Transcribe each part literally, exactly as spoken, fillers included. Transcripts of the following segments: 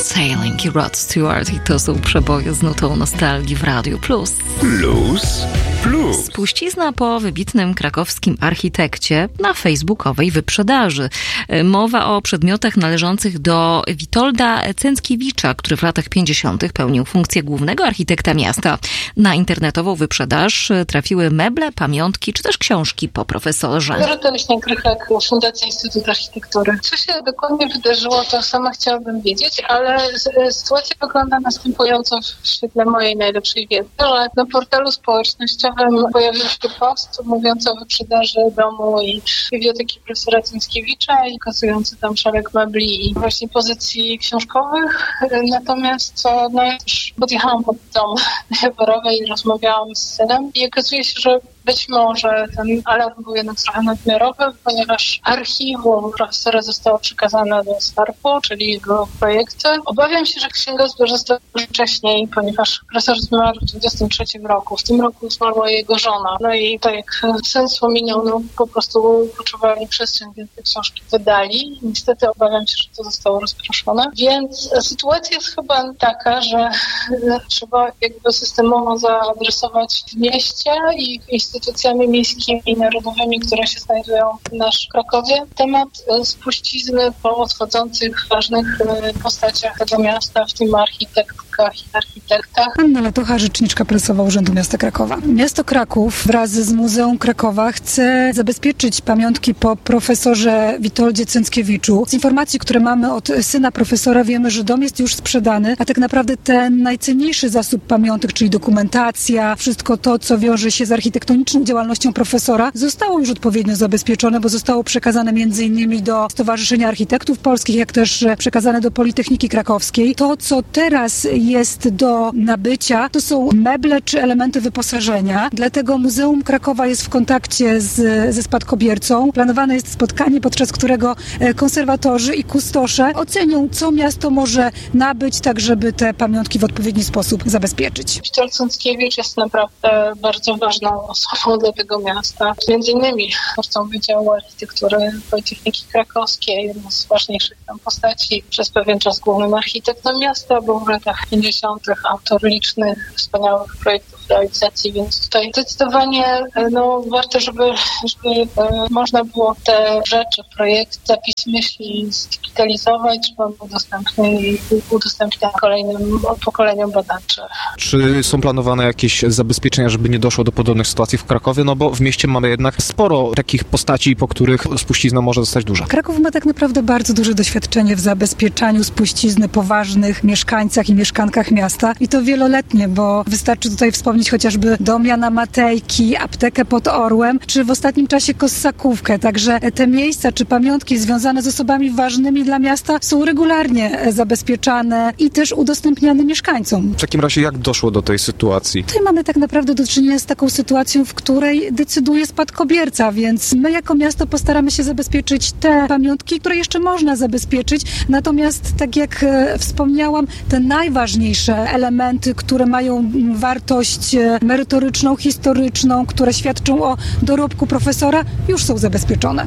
Sailing i Rod Stewart i to są przeboje z nutą nostalgii w Radiu Plus. Plus, plus. Spuścizna po wybitnym krakowskim architekcie na facebookowej wyprzedaży. Mowa o przedmiotach należących do Witolda Cęckiewicza, który w latach pięćdziesiątych pełnił funkcję głównego architekta miasta. Na internetową wyprzedaż trafiły meble, pamiątki czy też książki po profesorze. Dorota Leśniak-Krychak, Fundacja Instytut Architektury. Co się dokładnie wydarzyło, to sama chciałabym wiedzieć, ale sytuacja wygląda następująco w świetle mojej najlepszej wiedzy. Na portalu społecznościowym pojawił się post mówiący o wyprzedaży domu i biblioteki profesora Cęckiewicza i okazujący tam szereg mebli i właśnie pozycji książkowych. Natomiast no, ja już podjechałam pod dom Jaworowej i rozmawiałam z synem i okazuje się, że być może ten alarm był jednak trochę nadmiarowy, ponieważ archiwum profesora zostało przekazane do SARP-u, czyli jego projekty. Obawiam się, że księgozbiór został już wcześniej, ponieważ profesor zmarł w dwudziestym trzecim roku. W tym roku zmarła jego żona. No i tak jak syn wspominał, no po prostu potrzebowali przestrzeń, więc te książki wydali. Niestety obawiam się, że to zostało rozproszone. Więc sytuacja jest chyba taka, że trzeba jakby systemowo zaadresować w mieście i w instytucjami miejskimi i narodowymi, które się znajdują w naszym Krakowie. Temat spuścizny po odchodzących ważnych postaciach tego miasta, w tym architektkach i architektach. Anna Latucha, rzeczniczka prasowa Urzędu Miasta Krakowa. Miasto Kraków wraz z Muzeum Krakowa chce zabezpieczyć pamiątki po profesorze Witoldzie Cęckiewiczu. Z informacji, które mamy od syna profesora, wiemy, że dom jest już sprzedany, a tak naprawdę ten najcenniejszy zasób pamiątek, czyli dokumentacja, wszystko to, co wiąże się z architektoniczną działalnością profesora, zostało już odpowiednio zabezpieczone, bo zostało przekazane między innymi do Stowarzyszenia Architektów Polskich, jak też przekazane do Politechniki Krakowskiej. To, co teraz jest do nabycia, to są meble czy elementy wyposażenia. Dlatego Muzeum Krakowa jest w kontakcie z, ze spadkobiercą. Planowane jest spotkanie, podczas którego konserwatorzy i kustosze ocenią, co miasto może nabyć, tak żeby te pamiątki w odpowiedni sposób zabezpieczyć. Witold Cęckiewicz jest naprawdę bardzo ważną osobą dla tego miasta. Między innymi twórcą Wydziału Architektury Politechniki Krakowskiej, jedną z ważniejszych tam postaci. Przez pewien czas głównym architektem miasta, był w latach pięćdziesiątych autor licznych, wspaniałych projektów realizacji, więc tutaj zdecydowanie no, warto, żeby, żeby e, można było te rzeczy, projekt, zapis myśli zdigitalizować, żeby on był dostępny i udostępniać kolejnym pokoleniom badaczy. Czy są planowane jakieś zabezpieczenia, żeby nie doszło do podobnych sytuacji w Krakowie? No bo w mieście mamy jednak sporo takich postaci, po których spuścizna może zostać duża. Kraków ma tak naprawdę bardzo duże doświadczenie w zabezpieczaniu spuścizny po ważnych mieszkańcach i mieszkankach miasta i to wieloletnie, bo wystarczy tutaj wspomnieć chociażby dom Jana Matejki, aptekę pod Orłem, czy w ostatnim czasie Kossakówkę. Także te miejsca czy pamiątki związane z osobami ważnymi dla miasta są regularnie zabezpieczane i też udostępniane mieszkańcom. W takim razie jak doszło do tej sytuacji? Tutaj mamy tak naprawdę do czynienia z taką sytuacją, w której decyduje spadkobierca, więc my jako miasto postaramy się zabezpieczyć te pamiątki, które jeszcze można zabezpieczyć. Natomiast, tak jak wspomniałam, te najważniejsze elementy, które mają wartość merytoryczną, historyczną, które świadczą o dorobku profesora, już są zabezpieczone.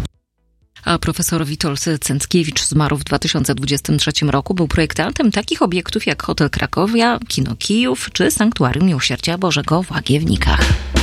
A profesor Witold Cęckiewicz zmarł w dwa tysiące dwudziestym trzecim roku. Był projektantem takich obiektów jak Hotel Krakowia, Kino Kijów czy Sanktuarium Miłosierdzia Bożego w Łagiewnikach.